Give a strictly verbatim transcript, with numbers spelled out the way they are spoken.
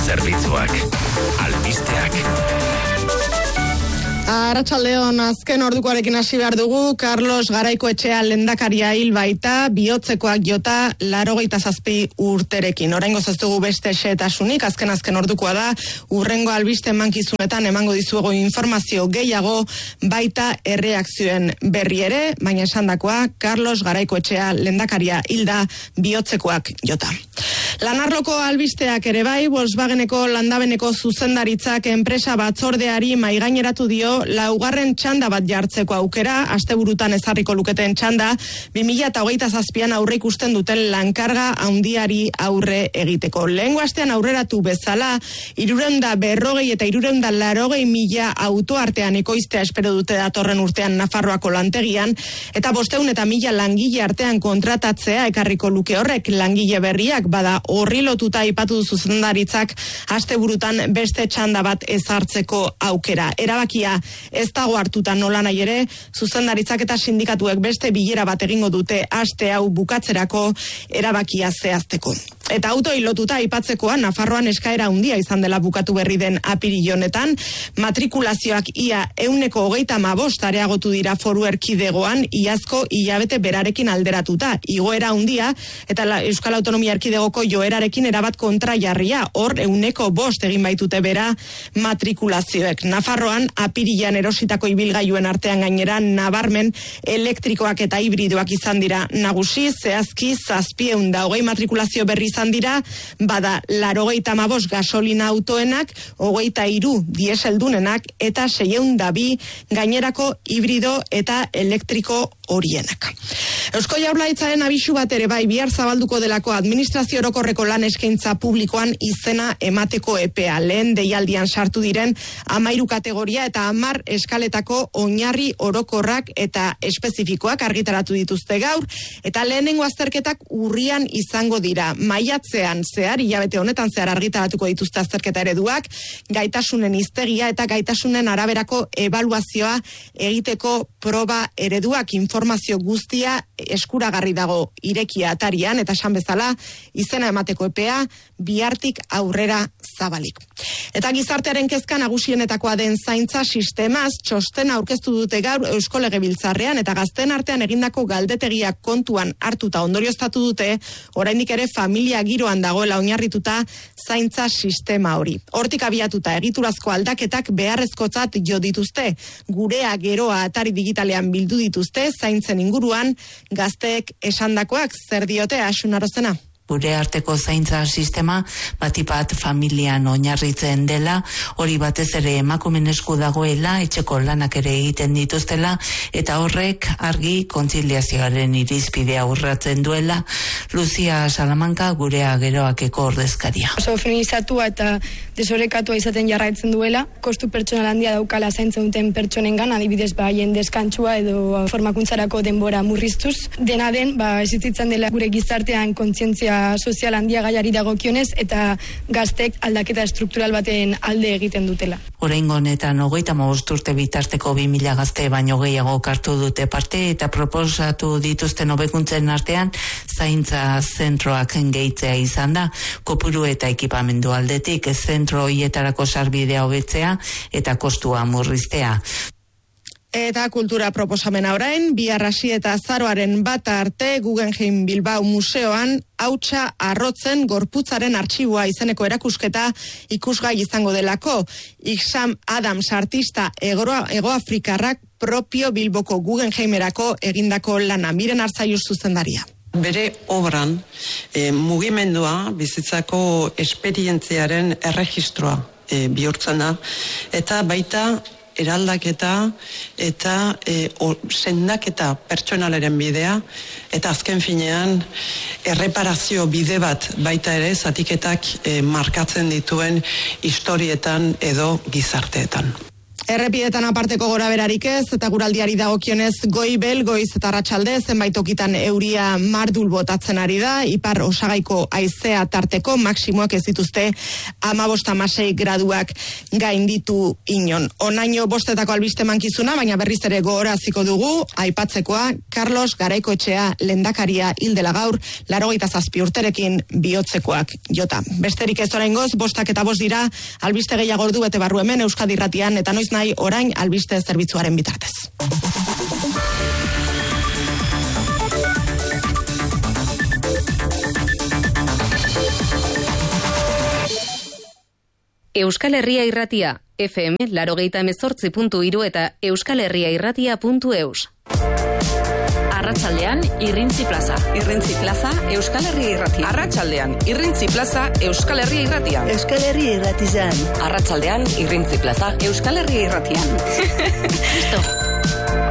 zerbitzuak, albisteak. Arratsaldeon, azken ordukoarekin hasi behar dugu. Carlos Garaikoetxea lehendakaria hil baita, bihotzekoak jota laurogeita zazpi urterekin. Oraingoz ez dugu beste xehetasunik, azken azken ordukoa da, urrengo albiste emankizunetan emango dizuego informazio gehiago, baita erreakzioen berri ere, baina esandakoa, Carlos Garaikoetxea lehendakaria hilda, bihotzekoak jota. Lanarloko albisteak ere bai, Volkswageneko landabeneko zuzendaritzak enpresa batzordeari maigaineratu dio laugarren txanda bat jartzeko aukera, asteburutan ezarriko luketen txanda, bi mila hogeita zazpian aurre ikusten duten lankarga handiari aurre egiteko. Lehengo astean aurreratu bezala, hirureunda berrogei eta hirureunda larogei mila auto artean ekoiztea espero dute datorren urtean Nafarroako lantegian, eta bosteun eta mila langile artean kontratatzea ekarriko luke horrek. Langile berriak bada horri lotuta aipatu zuzendaritzak asteburutan beste txanda bat ezartzeko aukera. Erabakia ez dago hartuta nola nahi ere, zuzendaritzak eta sindikatuek beste bilera bat egingo dute aste hau bukatzerako erabakia zehazteko. Eta autoi lotuta aipatzekoa, Nafarroan eskaera handia izan dela bukatu berri den apiril honetan, matrikulazioak ia ehuneko hogeita hamabost areagotu dira Foru Erkidegoan, iazko hilabete berarekin alderatuta. Igoera handia eta la Euskal Autonomia Erkidegoko joerarekin erabat kontrajarria, hor ehuneko bost egin baitute bera matrikulazioek. Nafarroan apirilean erositako ibilgailuen artean gainera nabarmen elektrikoak eta hibridoak izan dira nagusi, zehazki zazpieun da hogei matrikulazio berri izan dira, bada laurogeita hamabost gasolina autoenak, hogeita hiru dieseldunenak eta seiehun da bi gainerako hibrido eta elektriko horienak. Eusko Jaurlaritzaren abisu bat ere bai, bihar zabalduko delako administrazio orokorreko lan eskaintza publikoan izena emateko epea. Lehen deialdian sartu diren hamairu kategoria eta hamar eskaletako oinarri orokorrak eta espezifikoak argitaratu dituzte gaur, eta lehenengo azterketak urrian izango dira. Maiatzean zehar, hilabete honetan zehar argitaratuko dituzte azterketa ereduak, gaitasunen hiztegia eta gaitasunen araberako ebaluazioa egiteko proba ereduak. Informazio guztia eskuragarri dago irekia atarian, eta esan bezala izena emateko epea bihartik aurrera zabalik. Eta gizartearen kezka nagusienetakoa den zaintza sistemaz txostena aurkeztu dute gaur Eusko Legebiltzarrean, eta gazteen artean egindako galdetegiak kontuan hartuta ondorioztatu dute, oraindik ere familia giroan dagoela oinarrituta zaintza sistema hori. Hortik abiatuta egiturazko aldaketak beharrezkotzat jo dituzte, gurea geroa atari digitalean bildu dituzte zaintzen inguruan, gazteek esandakoak zer diote Asun Arozena. Gure arteko zaintza sistema batipat familian oinarritzen dela, hori batez ere emakumeen esku dagoela, etxeko lanak ere egiten dituztela, eta horrek argi kontziliazioaren irizpidea urratzen duela. Lucia Salamanca, gurea geroakeko ordezkaria. Oso feminizatua eta desorekatua izaten jarraitzen duela, kostu pertsonal handia daukala zaintzen duten pertsonengan, adibidez ba haien deskantsua edo formakuntzarako denbora murriztuz. Dena den, ba existitzen dela gure gizartean kontzientzia sozial handia gaiari dagokionez, eta gaztek aldaketa estruktural baten alde egiten dutela. Oraingo honetan hogeita hamabost urte bitarteko bi mila gazte baino gehiago hartu dute parte, eta proposatu dituzten hobekuntzen artean zaintza zentroak gehitzea izan da, kopuru eta ekipamendu aldetik, zentro horietarako sarbidea hobetzea eta kostua murriztea. Eta kultura proposamena orain, bihar hasi eta azaroaren bat arte Guggenheim Bilbao Museoan hautsa arrotzen gorputzaren artxiboa izeneko erakusketa ikusgai izango delako. Ixam Adams artista egoafrikarrak propio Bilboko Guggenheimerako egindako lana. Miren Arzaius zuzendaria. Bere obran e, mugimendua bizitzako esperientziaren erregistroa e, bihurtzen da, eta baita eraldaketa eta e, o, sendaketa pertsonalaren bidea, eta azken finean erreparazio bide bat baita ere zatiketak e, markatzen dituen historietan edo gizarteetan. Errepidetan aparteko gora berarik ez, eta guraldiari dagokionez goibel, goiz eta arratsalde zenbait tokitan euria mardul botatzen ari da, ipar osagaiko haizea tarteko maksimoak ez dituzte hamabost hamasei graduak gainditu inon. Onaino bostetako albiste mankizuna, baina berriz ere gogoraziko dugu, aipatzekoa, Carlos Garaikoetxea lehendakaria hildela gaur, laurogeita zazpi urterekin bihotzekoak jota. Besterik ez oraingoz, bostak eta bost dira, albiste gehiago ordu bete barru hemen Euskadi Irratian, eta noiz nahi orain albiste zerbitzuaren bitartez. Euskal Herria Irratia, F M laurogeita hemezortzi puntu hiru eta euskalherriairratia puntu eus. Arratsaldean Irrintzi Plaza. Irrintzi Plaza Euskal Herria Irratia. Arratsaldean Irrintzi Plaza Euskal Herria Irratia. Euskal Herria Irratizan. Arratsaldean Irrintzi Plaza Euskal Herria Irratian. Listo.